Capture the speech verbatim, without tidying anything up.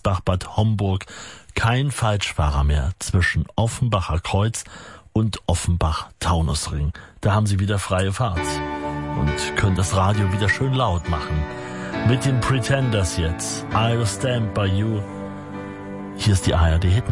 Ansbach-Bad Homburg kein Falschfahrer mehr zwischen Offenbacher Kreuz und Offenbach-Taunusring. Da haben Sie wieder freie Fahrt und können das Radio wieder schön laut machen. Mit den Pretenders jetzt. I'll Stand By You. Hier ist die A R D Hit